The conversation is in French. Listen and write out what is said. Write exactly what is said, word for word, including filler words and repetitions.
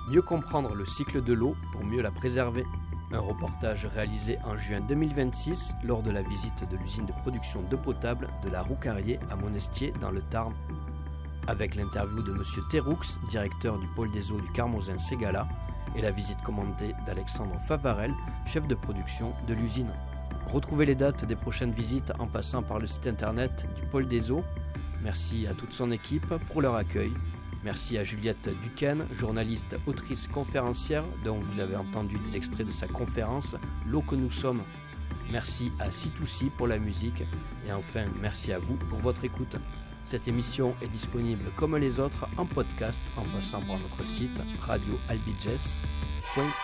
Mieux comprendre le cycle de l'eau pour mieux la préserver. Un reportage réalisé en juin deux mille vingt-six lors de la visite de l'usine de production d'eau potable de la Roucarié à Monestier dans le Tarn. Avec l'interview de Monsieur Terroux, directeur du pôle des eaux du Carmozin-Ségala, et la visite commandée d'Alexandre Favarel, chef de production de l'usine. Retrouvez les dates des prochaines visites en passant par le site internet du pôle des eaux. Merci à toute son équipe pour leur accueil. Merci à Juliette Duquesne, journaliste, autrice, conférencière, dont vous avez entendu des extraits de sa conférence « L'eau que nous sommes ». Merci à Sitoussi pour la musique. Et enfin, merci à vous pour votre écoute. Cette émission est disponible comme les autres en podcast en passant par notre site radio albiges point